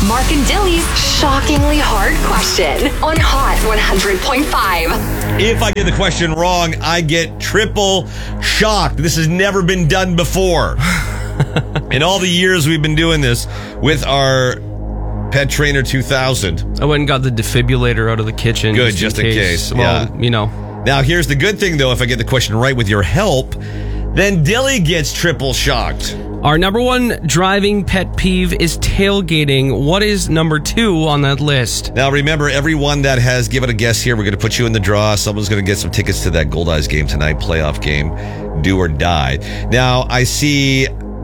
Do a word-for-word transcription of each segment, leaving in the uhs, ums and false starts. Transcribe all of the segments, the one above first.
Mark and Dilly's shockingly hard question on Hot one hundred point five. If I get the question wrong, I get triple shocked. This has never been done before. In all the years we've been doing this with our Pet Trainer two thousand. I went and got the defibrillator out of the kitchen. Good, just, just in, in case. case. Well, yeah. you know. Now, here's the good thing, though. If I get the question right with your help, then Dilly gets triple shocked. Our number one driving pet peeve is tailgating. What is number two on that list? Now, remember, everyone that has given a guess here, we're going to put you in the draw. Someone's going to get some tickets to that Goldeyes game tonight, playoff game, do or die. Now, I see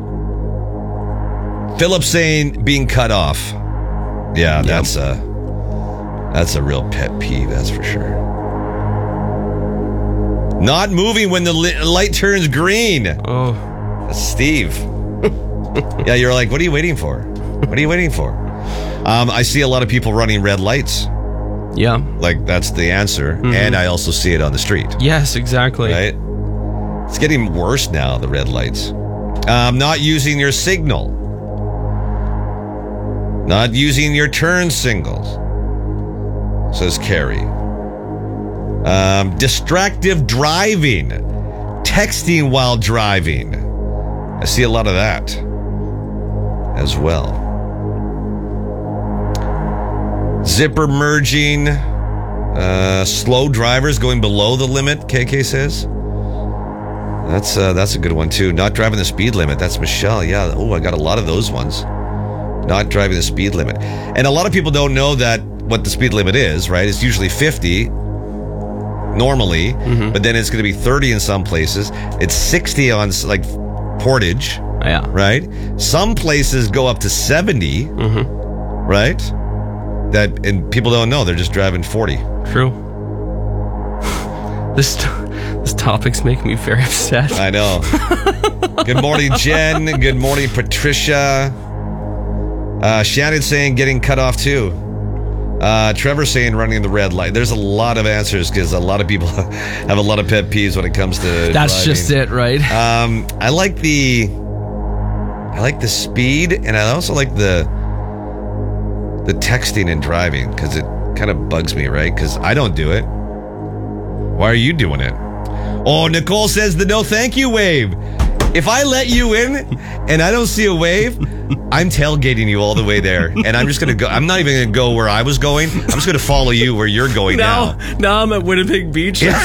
Philip saying being cut off. Yeah, yep. that's a that's a real pet peeve, that's for sure. Not moving when the li- light turns green. Oh, that's Steve. Yeah, you're like, what are you waiting for? What are you waiting for? Um, I see a lot of people running red lights. Yeah, like that's the answer, mm-hmm. and I also see it on the street. Yes, exactly. Right. It's getting worse now. The red lights. Um, not using your signal. Not using your turn signals, says Carrie. Um, distractive driving. Texting while driving. I see a lot of that as well. Zipper merging. Uh, slow drivers going below the limit, K K says. That's, uh, that's a good one, too. Not driving the speed limit. That's Michelle. Yeah. Oh, I got a lot of those ones. Not driving the speed limit. And a lot of people don't know that what the speed limit is, right? It's usually fifty normally, mm-hmm. but then it's going to be thirty in some places. It's sixty on like Portage, yeah, right? Some places go up to seventy, mm-hmm. right? That and people don't know they're just driving forty. True. This this topic's making me very upset. I know. Good morning, Jen. Good morning, Patricia. Uh, Shannon saying getting cut off too. Uh, Trevor saying running the red light. There's a lot of answers because a lot of people have a lot of pet peeves when it comes to That's driving. just it, right? Um, I like the I like the speed, and I also like the the texting and driving because it kind of bugs me, right? Because I don't do it. Why are you doing it? Oh, Nicole says the no thank you wave. If I let you in and I don't see a wave, I'm tailgating you all the way there. And I'm just going to go. I'm not even going to go where I was going. I'm just going to follow you where you're going now. Now, now I'm at Winnipeg Beach. Yeah.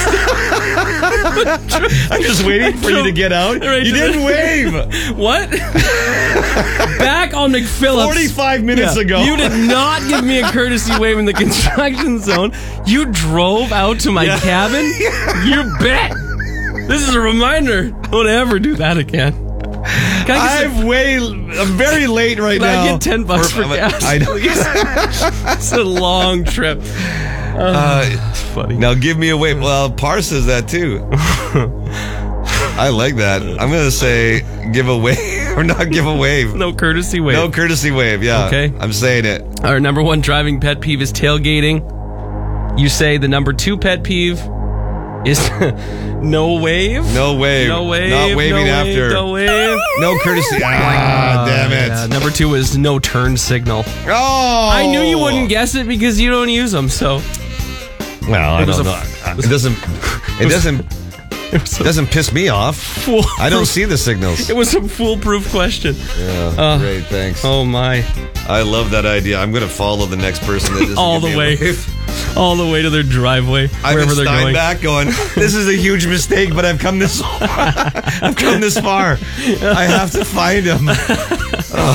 I'm just waiting for you to get out. Right, you didn't wave. What? Back on McPhillips. forty-five minutes yeah. ago. You did not give me a courtesy wave in the construction zone. You drove out to my yeah. cabin? You bet. This is a reminder. Don't ever do that again. Can I I'm some, way, I'm very late right can now. I get ten bucks for, for gas? I know. It's a long trip. Uh, uh, it's funny. Now give me a wave. Well, Par says that too. I like that. I'm going to say give a wave or not give a wave. No courtesy wave. No courtesy wave, yeah. Okay. I'm saying it. Our number one driving pet peeve is tailgating. You say the number two pet peeve is no wave. No wave. No wave. Not waving no after. Wave, no wave. No courtesy. Ah, damn it. Yeah. Number two is no turn signal. Oh. I knew you wouldn't guess it because you don't use them, so. Well, I it don't know. A, it doesn't, it doesn't, it doesn't piss me off. I don't see the signals. It was a foolproof question. Yeah, uh, great, thanks. Oh, my. I love that idea. I'm going to follow the next person that doesn't all give the me way. a wave. All the way to their driveway, I'm wherever in they're going. back going, this is a huge mistake, but I've come this I've come this far. I have to find him. Oh,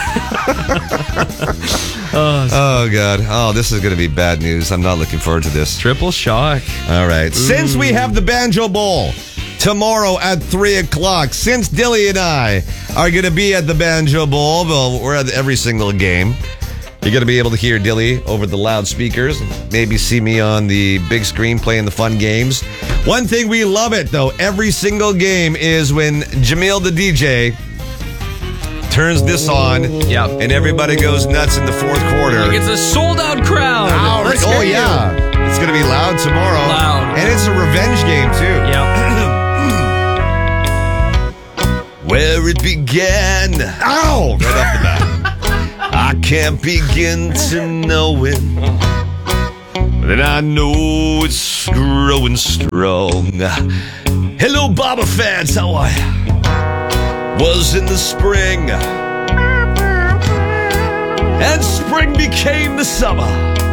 oh, oh God. Oh, this is going to be bad news. I'm not looking forward to this. Triple shock. All right. Ooh. Since we have the Banjo Bowl tomorrow at three o'clock, since Dilly and I are going to be at the Banjo Bowl, well, we're at every single game. You're going to be able to hear Dilly over the loudspeakers. Maybe see me on the big screen playing the fun games. One thing we love it, though, every single game is when Jamil the D J turns this on. Yep. And everybody goes nuts in the fourth quarter. It's a sold-out crowd. Oh, oh yeah. You. It's going to be loud tomorrow. Loud. And it's a revenge game, too. Yep. Where it began. Ow! Right off the bat. I can't begin to know it. But I know it's growing strong. Hello, Boba fans, how are ya? Was in the spring, and spring became the summer.